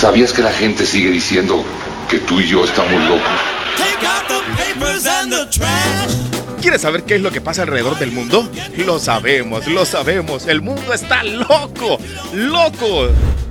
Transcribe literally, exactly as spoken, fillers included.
¿Sabías que la gente sigue diciendo que tú y yo estamos locos? ¿Quieres saber qué es lo que pasa alrededor del mundo? Lo sabemos, lo sabemos. El mundo está loco, loco.